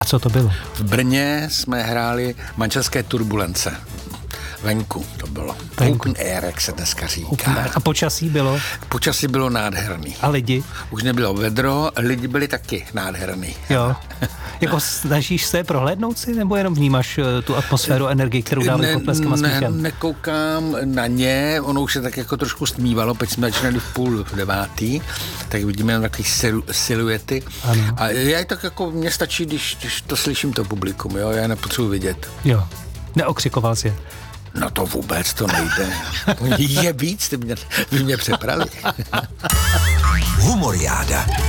A co to bylo? V Brně jsme hráli Manželské turbulence. Venku to bylo. Open air, jak se dneska říká. A počasí bylo? Počasí bylo nádherný. A lidi? Už nebylo vedro, lidi byli taky nádherný. Jo. Jako snažíš se prohlédnout si, nebo jenom vnímáš tu atmosféru, energii, kterou dávají potleskem a smíchem? Nekoukám na ně, ono už se tak jako trošku stmívalo, teď jsme začínali v 8:30, tak vidíme jenom takové siluety. Ano. A já tak jako, mně stačí, když to slyším to publikum, jo, já nepotřebuji vidět. Jo. Neokřikoval jsi je? No to vůbec, to nejde. Je víc, ty mě přeprali. Humoriáda.